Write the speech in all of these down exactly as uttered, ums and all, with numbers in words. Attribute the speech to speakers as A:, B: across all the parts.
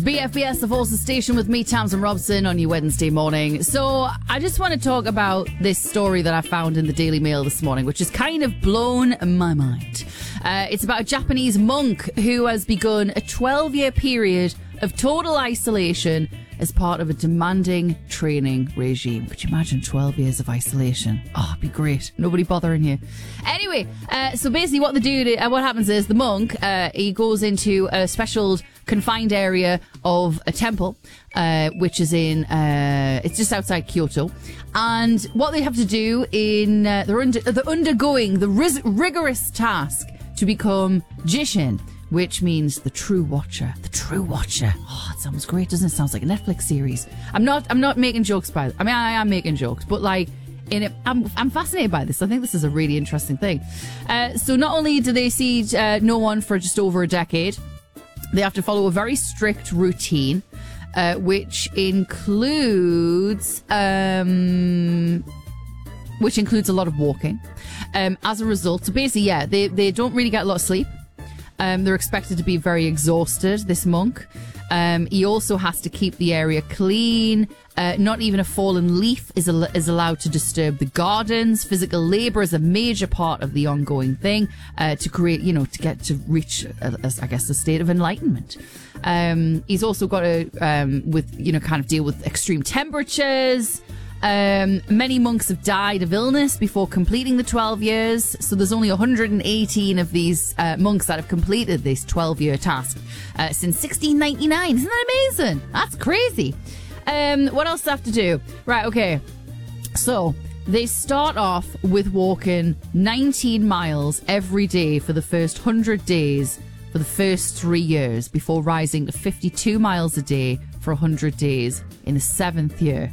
A: B F B S, the Forces Station, with me, Tamsin Robson, on your Wednesday morning. So I just want to talk about this story that I found in the Daily Mail this morning, which has kind of blown my mind. Uh, it's about a Japanese monk who has begun a twelve-year period of total isolation as part of a demanding training regime. Could you imagine twelve years of isolation? Oh, it'd be great. Nobody bothering you. Anyway, uh, so basically what they do, uh, what happens is the monk, uh, he goes into a special confined area of a temple, uh, which is in, uh, it's just outside Kyoto. And what they have to do in, uh, they're, under, they're undergoing the ris- rigorous task to become Jishin, which means the true watcher. The true watcher. Oh, it sounds great, doesn't it? Sounds like a Netflix series. I'm not. I'm not making jokes by it. I mean, I am making jokes, but like in it, I'm. I'm fascinated by this. I think this is a really interesting thing. Uh, so not only do they see uh, no one for just over a decade, they have to follow a very strict routine, uh, which includes um, which includes a lot of walking. Um, as a result, so basically, yeah, they they don't really get a lot of sleep. Um, they're expected to be very exhausted, this monk. Um, he also has to keep the area clean. Uh, not even a fallen leaf is, al- is allowed to disturb the gardens. Physical labour is a major part of the ongoing thing uh, to create, you know, to get to reach, a, a, I guess, a state of enlightenment. Um, he's also got to, um, with, you know, kind of deal with extreme temperatures. Um, many monks have died of illness before completing the twelve years, so there's only one hundred eighteen of these uh, monks that have completed this twelve-year task uh, since sixteen ninety-nine. Isn't that amazing? That's crazy. Um, what else do they have to do? Right, okay. So they start off with walking nineteen miles every day for the first one hundred days for the first three years before rising to fifty-two miles a day for one hundred days in the seventh year.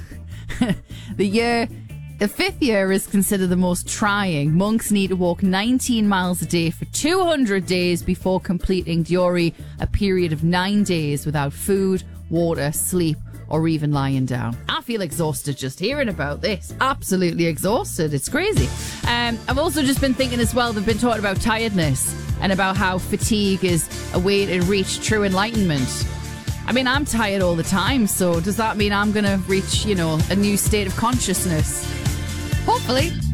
A: The year, the fifth year is considered the most trying. Monks need to walk nineteen miles a day for two hundred days before completing Diori, a period of nine days without food, water, sleep, or even lying down. I feel exhausted just hearing about this. Absolutely exhausted. It's crazy. Um, I've also just been thinking as well, they've been talking about tiredness and about how fatigue is a way to reach true enlightenment. I mean, I'm tired all the time, so does that mean I'm going to reach, you know, a new state of consciousness? Hopefully.